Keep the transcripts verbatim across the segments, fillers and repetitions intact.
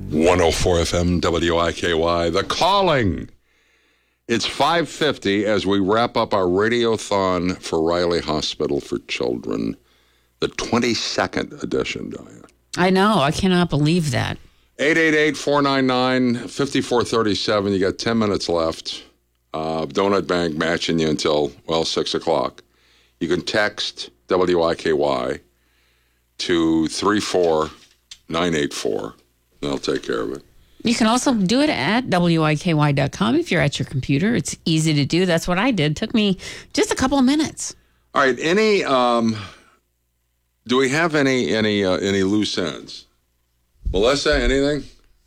one oh four F M W I K Y, The Calling. It's five fifty as we wrap up our radiothon for Riley Hospital for Children, the twenty-second edition, Diane. I know. I cannot believe that. eight eight eight, four nine nine, five four three seven. You got ten minutes left. Uh, Donut Bank matching you until, well, six o'clock. You can text W I K Y to three four nine eight four. They'll take care of it. You can also do it at W I K Y dot com if you're at your computer. It's easy to do. That's what I did. It took me just a couple of minutes. All right. Any, um, do we have any, any, uh, any loose ends? Melissa, anything?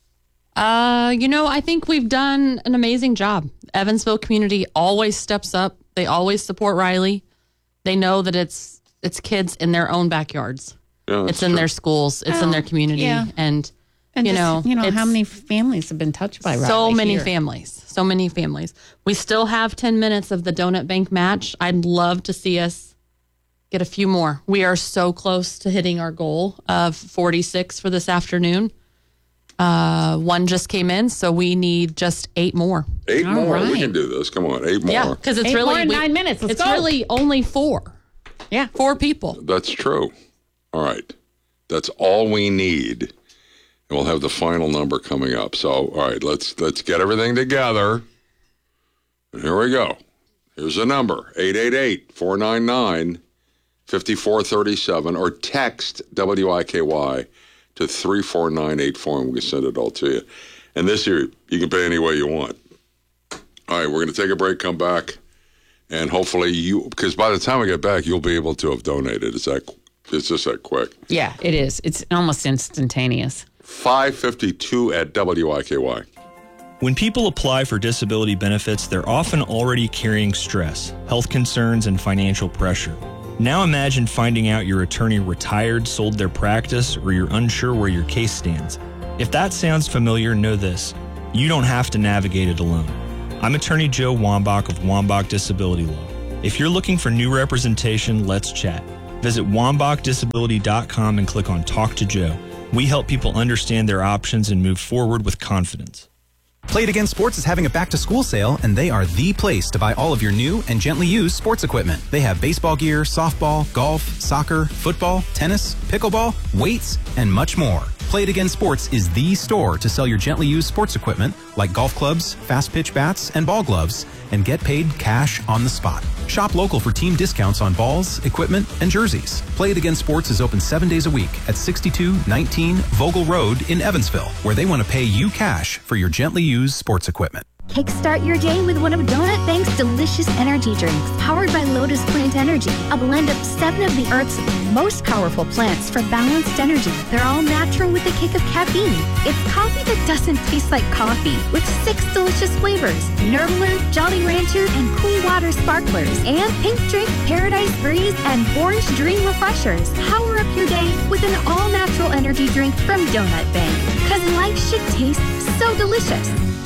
Uh, you know, I think we've done an amazing job. Evansville community always steps up. They always support Riley. They know that it's it's kids in their own backyards. Yeah, it's in true. their schools. It's Oh, in their community. yeah. And, And you just, know, you know it's how many families have been touched by Riley so many here. families. So many families. We still have ten minutes of the Donut Bank match. I'd love to see us get a few more. We are so close to hitting our goal of forty-six for this afternoon. Uh, one just came in, so we need just eight more. Eight All more. right. We can do this. Come on, eight more. Yeah, because it's Eight really more in we- nine minutes. Let's it's go. really only four. Yeah. Four people. That's true. All right. That's all we need. And we'll have the final number coming up. So, all right, let's let's get everything together. And here we go. Here's the number, eight eight eight, four nine nine, five four three seven, or text W I K Y to three four nine eight four, and we can send it all to you. And this year, you can pay any way you want. All right, we're going to take a break, come back, and hopefully you, because by the time we get back, you'll be able to have donated. It's that, it's just that quick. Yeah, it is. It's almost instantaneous. five fifty-two at W I K Y. When people apply for disability benefits, they're often already carrying stress, health concerns, and financial pressure. Now imagine finding out your attorney retired, sold their practice, or you're unsure where your case stands. If that sounds familiar, know this: you don't have to navigate it alone. I'm attorney Joe Wambach of Wambach Disability Law. If you're looking for new representation, let's chat. Visit wambach disability dot com and click on Talk to Joe. We help people understand their options and move forward with confidence. Play It Again Sports is having a back-to-school sale, and they are the place to buy all of your new and gently used sports equipment. They have baseball gear, softball, golf, soccer, football, tennis, pickleball, weights, and much more. Play It Again Sports is the store to sell your gently used sports equipment like golf clubs, fast pitch bats, and ball gloves, and get paid cash on the spot. Shop local for team discounts on balls, equipment, and jerseys. Play It Again Sports is open seven days a week at sixty-two nineteen Vogel Road in Evansville, where they want to pay you cash for your gently used sports equipment. Kickstart your day with one of Donut Bank's delicious energy drinks, powered by Lotus Plant Energy, a blend of seven of the Earth's most powerful plants for balanced energy. They're all natural with a kick of caffeine. It's coffee that doesn't taste like coffee, with six delicious flavors: Nerdler, Jolly Rancher, and Cool Water Sparklers, and Pink Drink, Paradise Breeze, and Orange Dream Refreshers. Power up your day with an all-natural energy drink from Donut Bank, because life should taste so delicious.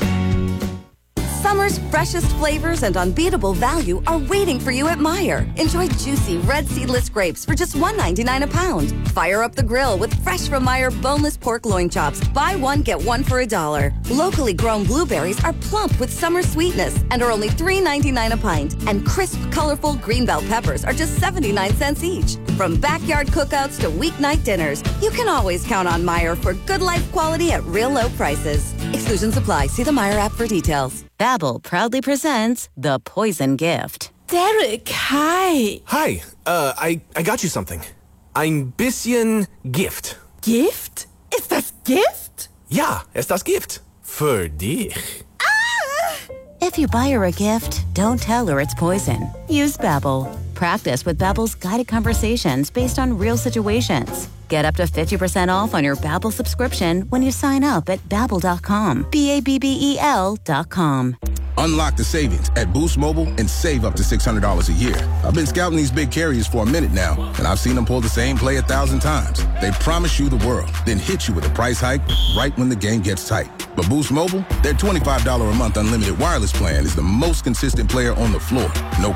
Summer's freshest flavors and unbeatable value are waiting for you at Meijer. Enjoy juicy red seedless grapes for just one ninety-nine a pound. Fire up the grill with fresh from Meijer boneless pork loin chops. Buy one, get one for a dollar. Locally grown blueberries are plump with summer sweetness and are only three ninety-nine a pint. And crisp, colorful green bell peppers are just seventy-nine cents each. From backyard cookouts to weeknight dinners, you can always count on Meijer for good life quality at real low prices. Exclusions apply. See the Meijer app for details. Babbel proudly presents The Poison Gift. Derek, hi. Hi, uh, I, I got you something. Ein bisschen Gift. Gift? Ist das Gift? Ja, ist das Gift. Für dich. Ah! If you buy her a gift, don't tell her it's poison. Use Babbel. Practice with Babbel's guided conversations based on real situations. Get up to fifty percent off on your Babbel subscription when you sign up at babbel dot com. B A B B E L dot com. Unlock the savings at Boost Mobile and save up to six hundred dollars a year. I've been scouting these big carriers for a minute now, and I've seen them pull the same play a thousand times. They promise you the world, then hit you with a price hike right when the game gets tight. But Boost Mobile, their twenty-five dollars a month unlimited wireless plan is the most consistent player on the floor. No